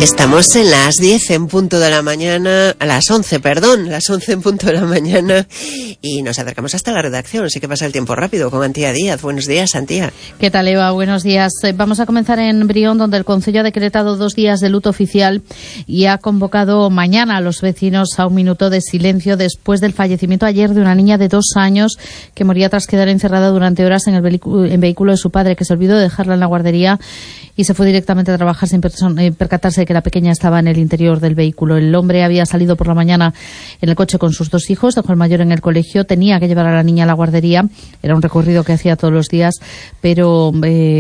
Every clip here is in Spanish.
Estamos en las 10 en punto de la mañana, a las 11 en punto de la mañana, y nos acercamos hasta la redacción, así que pasa el tiempo rápido con Antía Díaz. Buenos días, Antía. ¿Qué tal, Eva? Buenos días. Vamos a comenzar en Brión, donde el Concello ha decretado 2 días de luto oficial y ha convocado mañana a los vecinos a un minuto de silencio después del fallecimiento ayer de una niña de 2 años que moría tras quedar encerrada durante horas en el vehículo de su padre, que se olvidó de dejarla en la guardería y se fue directamente a trabajar sin percatarse de que la pequeña estaba en el interior del vehículo. El hombre había salido por la mañana en el coche con sus 2 hijos, dejó al mayor en el colegio, tenía que llevar a la niña a la guardería, era un recorrido que hacía todos los días, pero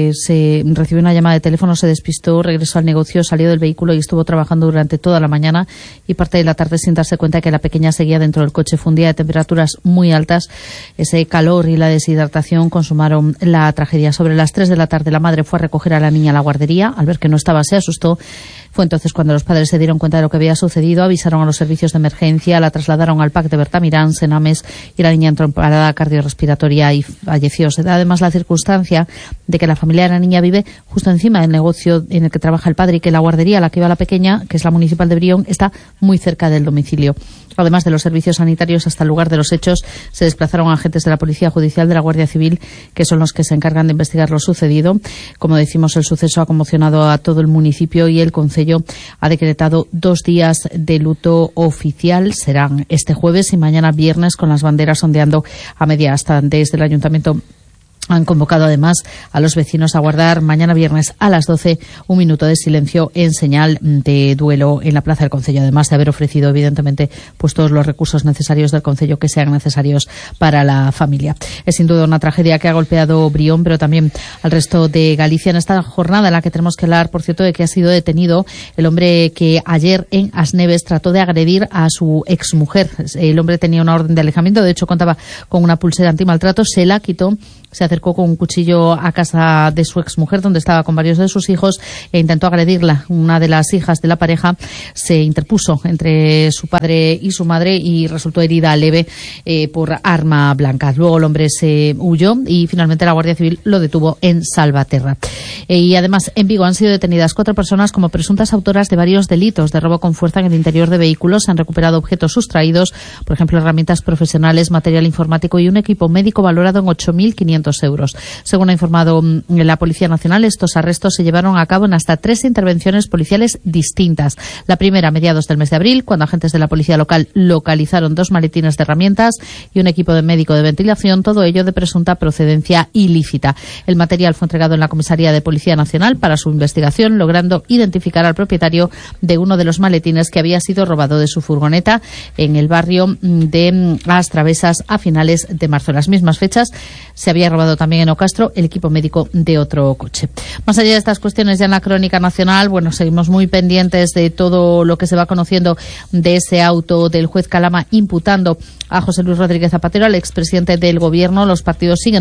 se recibió una llamada de teléfono, se despistó, regresó al negocio, salió del vehículo y estuvo trabajando durante toda la mañana y parte de la tarde sin darse cuenta de que la pequeña seguía dentro del coche. Fue un día de temperaturas muy altas, ese calor y la deshidratación consumaron la tragedia. Sobre las 3 de la tarde la madre fue a recoger a la niña a la guardería, al ver que no estaba se asustó. Fue entonces cuando los padres se dieron cuenta de lo que había sucedido, avisaron a los servicios de emergencia, la trasladaron al PAC de Bertamirán, Senames, y la niña entró en parada cardiorrespiratoria y falleció. Se da además la circunstancia de que la familia de la niña vive justo encima del negocio en el que trabaja el padre y que la guardería a la que iba la pequeña, que es la municipal de Brión, está muy cerca del domicilio. Además de los servicios sanitarios, hasta el lugar de los hechos se desplazaron agentes de la Policía Judicial, de la Guardia Civil, que son los que se encargan de investigar lo sucedido. Como decimos, el suceso ha conmocionado a todo el municipio y el Concello ha decretado 2 días de luto oficial. Serán este jueves y mañana viernes, con las banderas ondeando a media asta. Desde el Ayuntamiento han convocado además a los vecinos a guardar mañana viernes a las 12 un minuto de silencio en señal de duelo en la Plaza del Concello, además de haber ofrecido evidentemente pues todos los recursos necesarios del Concello que sean necesarios para la familia. Es sin duda una tragedia que ha golpeado Brión, pero también al resto de Galicia, en esta jornada en la que tenemos que hablar, por cierto, de que ha sido detenido el hombre que ayer en Asneves trató de agredir a su exmujer. El hombre tenía una orden de alejamiento, de hecho contaba con una pulsera antimaltrato, se la quitó, se acercó con un cuchillo a casa de su exmujer, donde estaba con varios de sus hijos, e intentó agredirla. Una de las hijas de la pareja se interpuso entre su padre y su madre y resultó herida leve por arma blanca. Luego el hombre se huyó y finalmente la Guardia Civil lo detuvo en Salvaterra. Y además en Vigo han sido detenidas 4 personas como presuntas autoras de varios delitos de robo con fuerza en el interior de vehículos. Se han recuperado objetos sustraídos, por ejemplo herramientas profesionales, material informático y un equipo médico valorado en 8.500 euros. Según ha informado la Policía Nacional, estos arrestos se llevaron a cabo en hasta 3 intervenciones policiales distintas. La primera a mediados del mes de abril, cuando agentes de la policía local localizaron 2 maletines de herramientas y un equipo de médico de ventilación, todo ello de presunta procedencia ilícita. El material fue entregado en la Comisaría de Policía Nacional para su investigación, logrando identificar al propietario de uno de los maletines que había sido robado de su furgoneta en el barrio de Las Travesas a finales de marzo. En las mismas fechas se había robado también en Ocastro el equipo médico de otro coche. Más allá de estas cuestiones, ya en la crónica nacional, bueno, seguimos muy pendientes de todo lo que se va conociendo de ese auto del juez Calama imputando a José Luis Rodríguez Zapatero, al expresidente del Gobierno. Los partidos siguen